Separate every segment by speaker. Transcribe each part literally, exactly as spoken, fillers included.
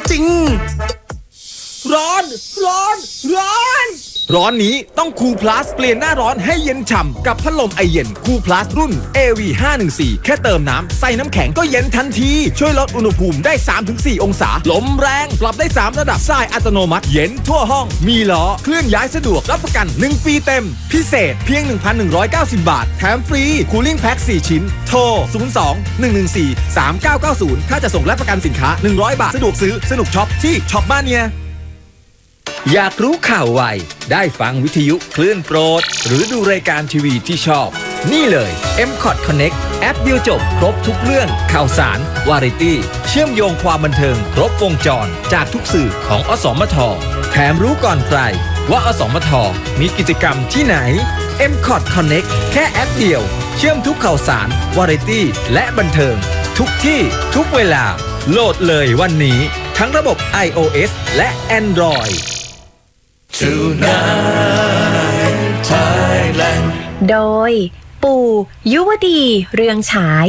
Speaker 1: จริงร้อนร้อนร้อนร้อนนี้ต้องคูลพลัสเปลี่ยนหน้าร้อนให้เย็นฉ่ำกับพัดลมไอเย็นคูลพลัสรุ่น เอ วี ห้าหนึ่งสี่ แค่เติมน้ำใส่น้ำแข็งก็เย็นทันทีช่วยลดอุณหภูมิได้ สามถึงสี่ องศาลมแรงปรับได้สามระดับทรายอัตโนมัติเย็นทั่วห้องมีล้อเคลื่อนย้ายสะดวกรับประกันหนึ่งปีเต็มพิเศษเพียง หนึ่งพันหนึ่งร้อยเก้าสิบ บาทแถมฟรีคูลิ่งแพ็คสี่ชิ้นโทรศูนย์ สอง หนึ่ง หนึ่ง สี่ สาม เก้า เก้า ศูนย์ถ้าจะส่งและประกันสินค้าหนึ่งร้อยบาทสะดวกซื้อสนุกช็อปที่ช็อปบ้านเนี่ยอยากรู้ข่าวไวได้ฟังวิทยุคลื่นโปรดหรือดูรายการทีวีที่ชอบนี่เลย เอ็ม คอท Connect แอปเดียวจบครบทุกเรื่องข่าวสารวาไรตี้เชื่อมโยงความบันเทิงครบวงจรจากทุกสื่อของอสมทแถมรู้ก่อนใครว่าอสมทมีกิจกรรมที่ไหน เอ็ม คอท Connect แค่แอปเดียวเชื่อมทุกข่าวสารวาไรตี้และบันเทิงทุกที่ทุกเวลาโหลดเลยวันนี้ทั้งระบบ iOS และ Android
Speaker 2: Tonight Thailand
Speaker 3: โดยปู่ยุวดีเรืองฉาย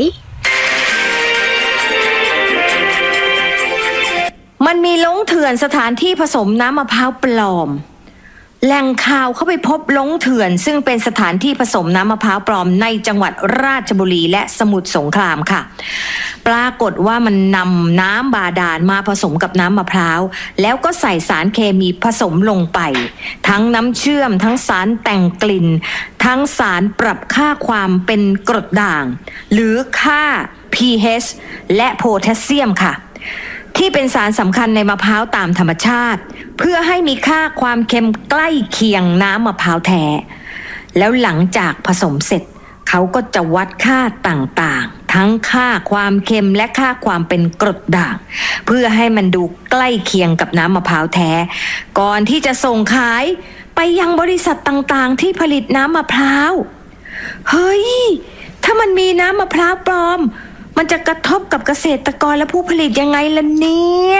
Speaker 3: มันมีลงเถื่อนสถานที่ผสมน้ำมะพร้าวปลอมแหล่งข่าวเข้าไปพบลงเถื่อนซึ่งเป็นสถานที่ผสมน้ำมะพร้าวปลอมในจังหวัดราชบุรีและสมุทรสงครามค่ะปรากฏว่ามันนำน้ำบาดาลมาผสมกับน้ำมะพร้าวแล้วก็ใส่สารเคมีผสมลงไปทั้งน้ำเชื่อมทั้งสารแต่งกลิ่นทั้งสารปรับค่าความเป็นกรดด่างหรือค่า พี เอช และโพแทสเซียมค่ะที่เป็นสารสำคัญในมะพร้าวตามธรรมชาติเพื่อให้มีค่าความเค็มใกล้เคียงน้ำมะพร้าวแท้แล้วหลังจากผสมเสร็จเขาก็จะวัดค่าต่างๆทั้งค่าความเค็มและค่าความเป็นกรดด่างเพื่อให้มันดูใกล้เคียงกับน้ำมะพร้าวแท้ก่อนที่จะส่งขายไปยังบริษัทต่างๆที่ผลิตน้ำมะพร้าวเฮ้ยถ้ามันมีน้ำมะพร้าวปลอมมันจะกระทบกับเกษตรกรและผู้ผลิตยังไงล่ะเนี่ย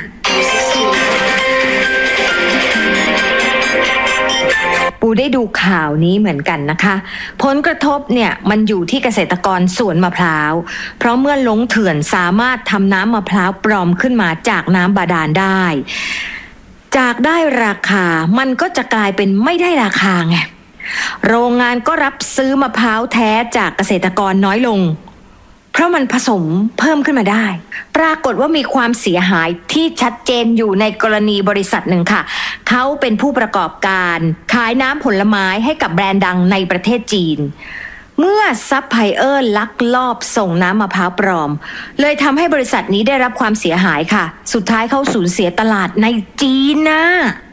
Speaker 3: ปูได้ดูข่าวนี้เหมือนกันนะคะผลกระทบเนี่ยมันอยู่ที่เกษตรกรสวนมะพร้าวเพราะเมื่อลงเถื่อนสามารถทำน้ำมะพร้าวปลอมขึ้นมาจากน้ำบาดาลได้จากได้ราคามันก็จะกลายเป็นไม่ได้ราคาไงโรงงานก็รับซื้อมะพร้าวแท้จากเกษตรกรน้อยลงเพราะมันผสมเพิ่มขึ้นมาได้ปรากฏว่ามีความเสียหายที่ชัดเจนอยู่ในกรณีบริษัทหนึ่งค่ะเขาเป็นผู้ประกอบการขายน้ำผลไม้ให้กับแบรนด์ดังในประเทศจีนเมื่อซัพพลายเออร์ลักลอบส่งน้ำมะพร้าวปลอมเลยทำให้บริษัทนี้ได้รับความเสียหายค่ะสุดท้ายเขาสูญเสียตลาดในจีนนะ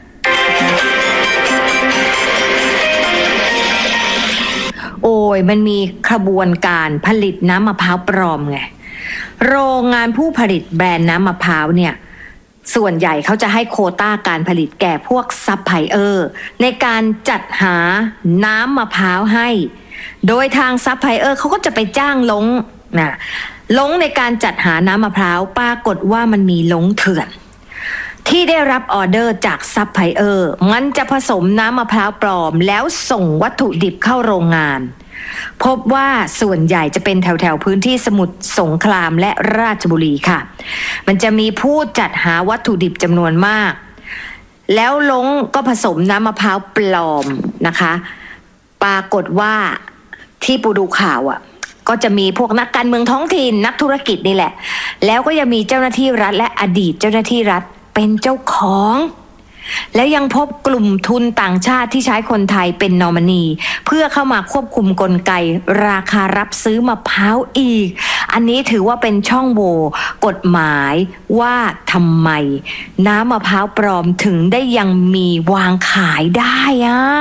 Speaker 3: โอ้ยมันมีขบวนการผลิตน้ำมะพร้าวปลอมไงโรงงานผู้ผลิตแบรนด์น้ำมะพร้าวเนี่ยส่วนใหญ่เขาจะให้โควต้าการผลิตแก่พวกซัพพลายเออร์ในการจัดหาน้ำมะพร้าวให้โดยทางซัพพลายเออร์เขาก็จะไปจ้างลงนะลงในการจัดหาน้ำมะพร้าวปรากฏว่ามันมีลงเถื่อนที่ได้รับออเดอร์จากซัพพลายเออร์มันจะผสมน้ำมะพร้าวปลอมแล้วส่งวัตถุดิบเข้าโรงงานพบว่าส่วนใหญ่จะเป็นแถวๆพื้นที่สมุทรสงครามและราชบุรีค่ะมันจะมีผู้จัดหาวัตถุดิบจำนวนมากแล้วลงก็ผสมน้ำมะพร้าวปลอมนะคะปรากฏว่าที่ปูดูข่าวอ่ะก็จะมีพวกนักการเมืองท้องถิ่นนักธุรกิจนี่แหละแล้วก็ยังมีเจ้าหน้าที่รัฐและอดีตเจ้าหน้าที่รัฐเป็นเจ้าของและยังพบกลุ่มทุนต่างชาติที่ใช้คนไทยเป็นนอมินีเพื่อเข้ามาควบคุมกลไกราคารับซื้อมะพร้าวอีกอันนี้ถือว่าเป็นช่องโหว่กฎหมายว่าทำไมน้ำมะพร้าวปลอมถึงได้ยังมีวางขายได้อ่ะ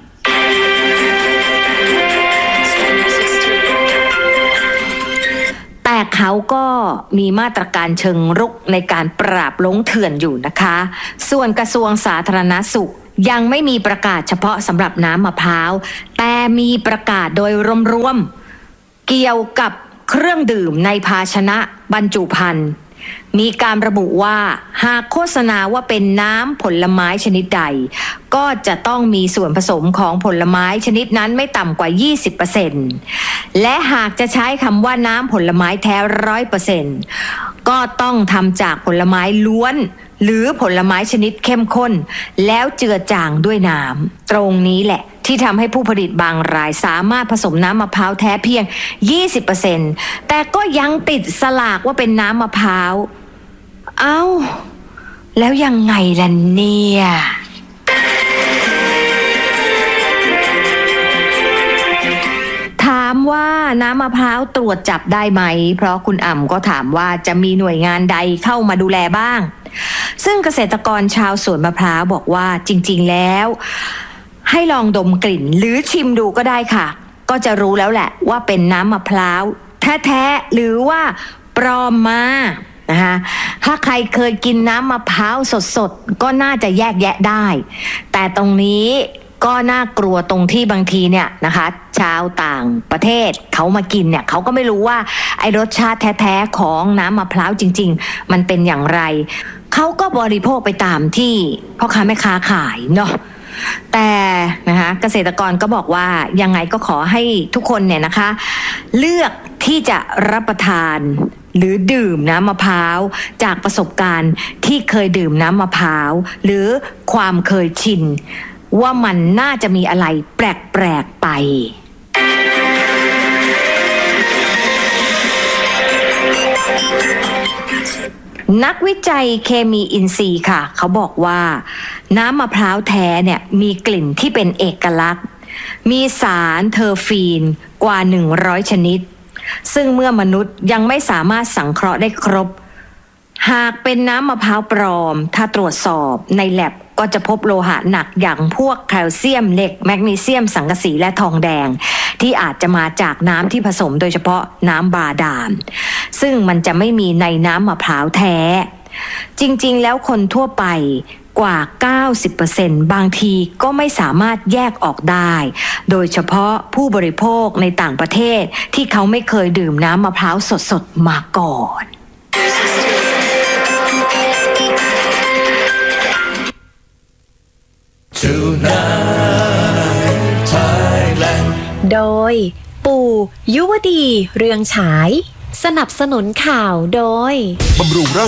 Speaker 3: แต่เขาก็มีมาตรการเชิงรุกในการปราบลงเถื่อนอยู่นะคะส่วนกระทรวงสาธารณสุขยังไม่มีประกาศเฉพาะสำหรับน้ำมะพร้าวแต่มีประกาศโดยรวมๆเกี่ยวกับเครื่องดื่มในภาชนะบรรจุภัณฑ์มีการระบุว่าหากโฆษณาว่าเป็นน้ำผลไม้ชนิดใดก็จะต้องมีส่วนผสมของผลไม้ชนิดนั้นไม่ต่ำกว่า ยี่สิบเปอร์เซ็นต์ และหากจะใช้คำว่าน้ำผลไม้แท้ ร้อยเปอร์เซ็นต์ ก็ต้องทำจากผลไม้ล้วนหรือผลไม้ชนิดเข้มข้นแล้วเจือจางด้วยน้ำตรงนี้แหละที่ทำให้ผู้ผลิตบางรายสามารถผสมน้ำมะพร้าวแท้เพียง ยี่สิบเปอร์เซ็นต์ แต่ก็ยังติดสลากว่าเป็นน้ำมะพร้าวเอ้าแล้วยังไงล่ะเนี่ยถามว่าน้ำมะพร้าวตรวจจับได้ไหมเพราะคุณอ่ำก็ถามว่าจะมีหน่วยงานใดเข้ามาดูแลบ้างซึ่งเกษตรกรชาวสวนมะพร้าวบอกว่าจริงๆแล้วให้ลองดมกลิ่นหรือชิมดูก็ได้ค่ะก็จะรู้แล้วแหละว่าเป็นน้ำมะพร้าวแท้ๆหรือว่าปลอมมานะคะถ้าใครเคยกินน้ำมะพร้าวสดๆก็น่าจะแยกแยะได้แต่ตรงนี้ก็น่ากลัวตรงที่บางทีเนี่ยนะคะชาวต่างประเทศเขามากินเนี่ยเขาก็ไม่รู้ว่าไอ้รสชาติแท้ๆของน้ำมะพร้าวจริงๆมันเป็นอย่างไรเขาก็บริโภคไปตามที่พ่อค้าแม่ค้าขายเนาะแต่นะคะเกษตรกรก็บอกว่ายังไงก็ขอให้ทุกคนเนี่ยนะคะเลือกที่จะรับประทานหรือดื่มน้ำมะพร้าวจากประสบการณ์ที่เคยดื่มน้ำมะพร้าวหรือความเคยชินว่ามันน่าจะมีอะไรแปลกๆไปนักวิจัยเคมีอินทรีย์ค่ะเขาบอกว่าน้ำมะพร้าวแท้เนี่ยมีกลิ่นที่เป็นเอกลักษณ์มีสารเทอร์ฟีนกว่าหนึ่งร้อยชนิดซึ่งเมื่อมนุษย์ยังไม่สามารถสังเคราะห์ได้ครบหากเป็นน้ำมะพร้าวปลอมถ้าตรวจสอบในแลบก็จะพบโลหะหนักอย่างพวกแคลเซียมเหล็กแมกนีเซียมสังกะสีและทองแดงที่อาจจะมาจากน้ำที่ผสมโดยเฉพาะน้ำบาดาลซึ่งมันจะไม่มีในน้ำมะพร้าวแท้จริงๆแล้วคนทั่วไปกว่า เก้าสิบเปอร์เซ็นต์ บางทีก็ไม่สามารถแยกออกได้โดยเฉพาะผู้บริโภคในต่างประเทศที่เขาไม่เคยดื่มน้ำมะพร้าวสดๆมาก่อน
Speaker 4: โดยปู่ยุวดีเรืองฉายสนับสนุนข่าวโดย
Speaker 2: บำรุงร่าง